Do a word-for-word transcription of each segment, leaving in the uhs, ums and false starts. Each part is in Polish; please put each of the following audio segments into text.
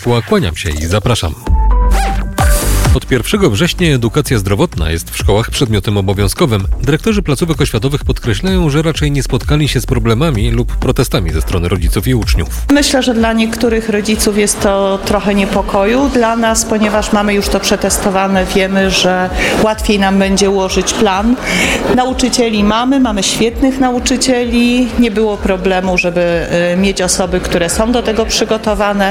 Państwu, a kłaniam się i zapraszam. Od pierwszego września edukacja zdrowotna jest w szkołach przedmiotem obowiązkowym. Dyrektorzy placówek oświatowych podkreślają, że raczej nie spotkali się z problemami lub protestami ze strony rodziców i uczniów. Myślę, że dla niektórych rodziców jest to trochę niepokoju. Dla nas, ponieważ mamy już to przetestowane, wiemy, że łatwiej nam będzie ułożyć plan. Nauczycieli mamy, mamy świetnych nauczycieli. Nie było problemu, żeby mieć osoby, które są do tego przygotowane,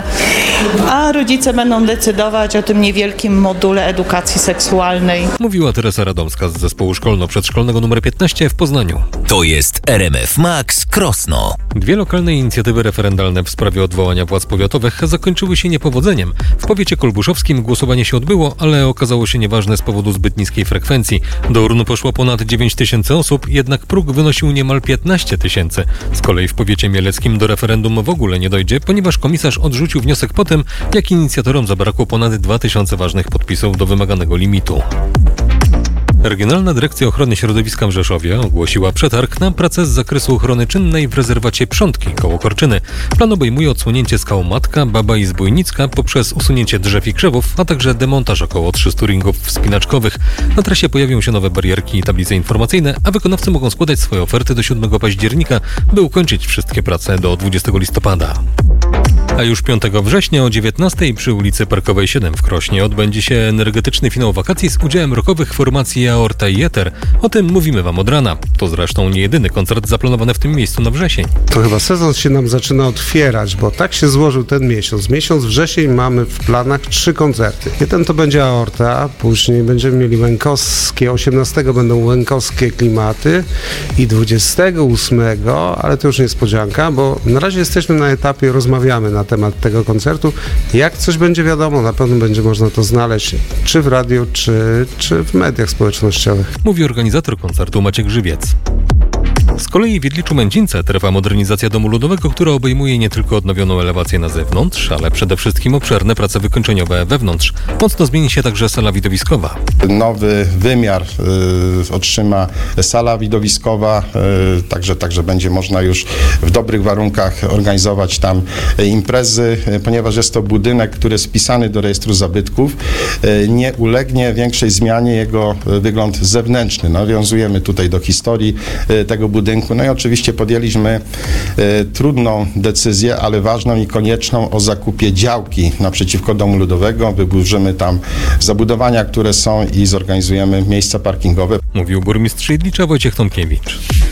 a rodzice będą decydować o tym niewielkim module edukacji seksualnej. Mówiła Teresa Radomska z zespołu szkolno-przedszkolnego numer piętnaście w Poznaniu. To jest R M F Max Krosno. Dwie lokalne inicjatywy referendalne w sprawie odwołania władz powiatowych zakończyły się niepowodzeniem. W powiecie kolbuszowskim głosowanie się odbyło, ale okazało się nieważne z powodu zbyt niskiej frekwencji. Do urn poszło ponad dziewięć tysięcy osób, jednak próg wynosił niemal piętnaście tysięcy. Z kolei w powiecie mieleckim do referendum w ogóle nie dojdzie, ponieważ komisarz odrzucił wniosek po tym, jak inicjatorom zabrakło ponad dwa tysiące ważnych podpisów do wymaganego limitu. Regionalna Dyrekcja Ochrony Środowiska w Rzeszowie ogłosiła przetarg na pracę z zakresu ochrony czynnej w rezerwacie Przątki koło Korczyny. Plan obejmuje odsłonięcie skał Matka, Baba i Zbójnicka poprzez usunięcie drzew i krzewów, a także demontaż około trzystu ringów wspinaczkowych. Na trasie pojawią się nowe barierki i tablice informacyjne, a wykonawcy mogą składać swoje oferty do siódmego października, by ukończyć wszystkie prace do dwudziestego listopada. A już piątego września o dziewiętnastej przy ulicy Parkowej siedem w Krośnie odbędzie się energetyczny finał wakacji z udziałem rockowych formacji Aorta i Eter. O tym mówimy Wam od rana. To zresztą nie jedyny koncert zaplanowany w tym miejscu na wrzesień. To chyba sezon się nam zaczyna otwierać, bo tak się złożył ten miesiąc. Miesiąc wrzesień mamy w planach trzy koncerty. Jeden to będzie Aorta, później będziemy mieli łękowskie, osiemnastego będą łękowskie klimaty i dwudziestego ósmego, ale to już niespodzianka, bo na razie jesteśmy na etapie, rozmawiamy na temat tego koncertu. Jak coś będzie wiadomo, na pewno będzie można to znaleźć czy w radiu, czy, czy w mediach społecznościowych. Mówi organizator koncertu Maciek Żywiec. Z kolei w Jedliczu-Mędzince trwa modernizacja domu ludowego, która obejmuje nie tylko odnowioną elewację na zewnątrz, ale przede wszystkim obszerne prace wykończeniowe wewnątrz. Mocno zmieni się także sala widowiskowa. Nowy wymiar y, otrzyma sala widowiskowa, y, także, także będzie można już w dobrych warunkach organizować tam imprezy, y, ponieważ jest to budynek, który jest wpisany do rejestru zabytków. Y, nie ulegnie większej zmianie jego wygląd zewnętrzny. Nawiązujemy tutaj do historii y, tego budynku. No i oczywiście podjęliśmy y, trudną decyzję, ale ważną i konieczną o zakupie działki naprzeciwko domu ludowego. Wyburzymy tam zabudowania, które są i zorganizujemy miejsca parkingowe. Mówił burmistrz Jedlicza Wojciech Tomkiewicz.